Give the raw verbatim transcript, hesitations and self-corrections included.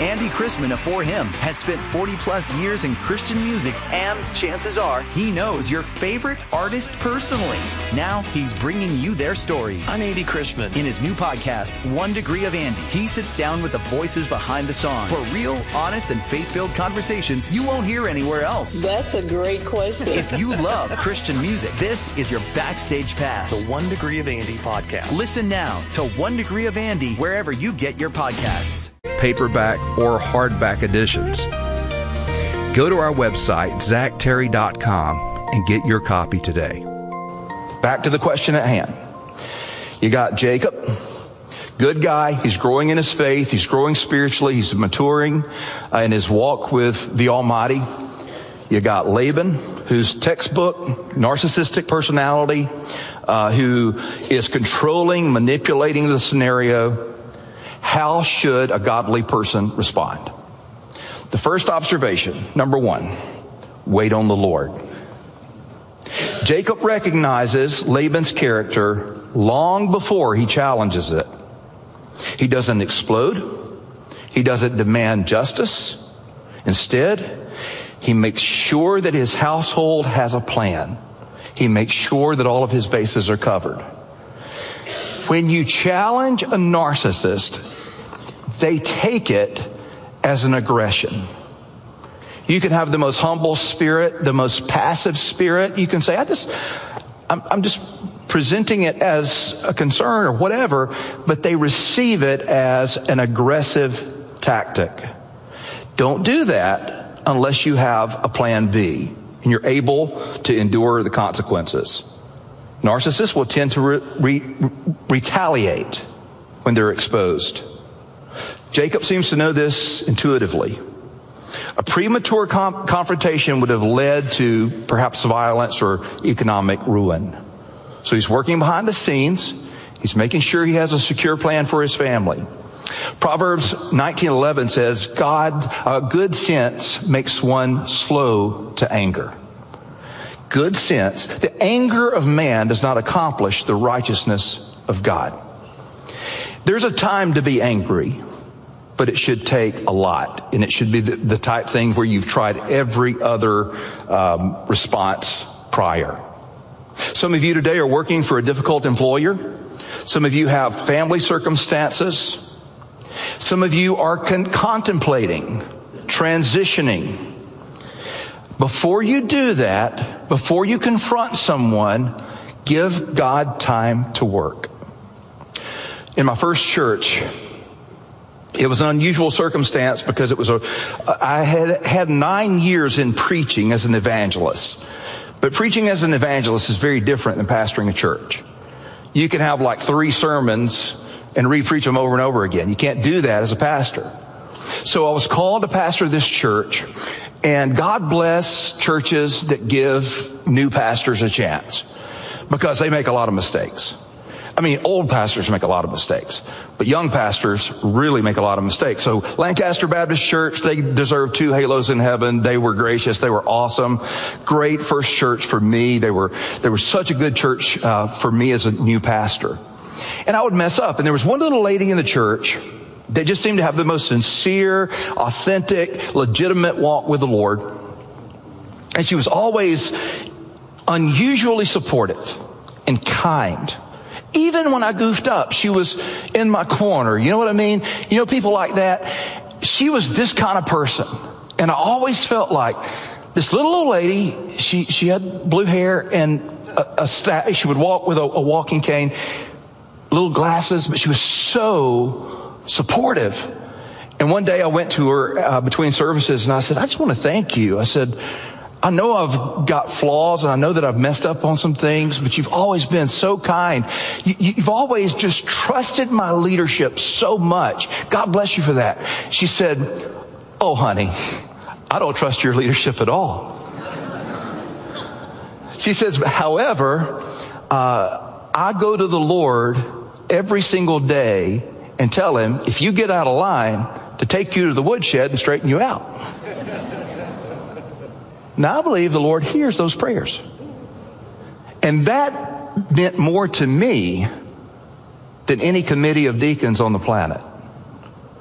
Andy Chrisman of For Him has spent forty plus years in Christian music, and chances are he knows your favorite artist personally. Now he's bringing you their stories. I'm Andy Chrisman. In his new podcast, One Degree of Andy, he sits down with the voices behind the songs for real, honest, and faith-filled conversations you won't hear anywhere else. That's a great question. If you love Christian music, this is your backstage pass. The One Degree of Andy podcast. Listen now to One Degree of Andy wherever you get your podcasts. Paperback or hardback editions. Go to our website, zach terry dot com, and get your copy today. Back to the question at hand. You got Jacob, good guy. He's growing in his faith. He's growing spiritually. He's maturing uh, in his walk with the Almighty. You got Laban, who's textbook narcissistic personality, uh, who is controlling, manipulating the scenario. How should a godly person respond? The first observation, number one, wait on the Lord. Jacob recognizes Laban's character long before he challenges it. He doesn't explode. He doesn't demand justice. Instead, he makes sure that his household has a plan. He makes sure that all of his bases are covered. When you challenge a narcissist, they take it as an aggression. You can have the most humble spirit, the most passive spirit. You can say, I just, I'm, I'm just presenting it as a concern or whatever, but they receive it as an aggressive tactic. Don't do that unless you have a plan B and you're able to endure the consequences. Narcissists will tend to re- re- retaliate when they're exposed. Jacob seems to know this intuitively. A premature com- confrontation would have led to perhaps violence or economic ruin. So he's working behind the scenes. He's making sure he has a secure plan for his family. Proverbs nineteen eleven says, God, uh, good sense makes one slow to anger. Good sense. The anger of man does not accomplish the righteousness of God. There's a time to be angry, but it should take a lot. And it should be the, the type thing where you've tried every other um, response prior. Some of you today are working for a difficult employer. Some of you have family circumstances. Some of you are con- contemplating transitioning. Before you do that, before you confront someone, give God time to work. In my first church, it was an unusual circumstance because it was a, I had had nine years in preaching as an evangelist. But preaching as an evangelist is very different than pastoring a church. You can have like three sermons and re-preach them over and over again. You can't do that as a pastor. So I was called to pastor this church, and God bless churches that give new pastors a chance because they make a lot of mistakes. I mean, old pastors make a lot of mistakes, but young pastors really make a lot of mistakes. So Lancaster Baptist Church, they deserve two halos in heaven. They were gracious. They were awesome. Great first church for me. They were, they were such a good church uh, for me as a new pastor. And I would mess up. And there was one little lady in the church that just seemed to have the most sincere, authentic, legitimate walk with the Lord. And she was always unusually supportive and kind. Even when I goofed up, she was in my corner. You know what I mean? You know, people like that. She was this kind of person. And I always felt like this little old lady, she, she had blue hair and a, a sta- she would walk with a, a walking cane, little glasses, but she was so supportive. And one day I went to her uh, between services and I said, I just want to thank you. I said, I know I've got flaws and I know that I've messed up on some things, but you've always been so kind. You, you've always just trusted my leadership so much. God bless you for that. She said, oh, honey, I don't trust your leadership at all. She says, however, uh, I go to the Lord every single day and tell him, if you get out of line, to take you to the woodshed and straighten you out. Now, I believe the Lord hears those prayers. And that meant more to me than any committee of deacons on the planet.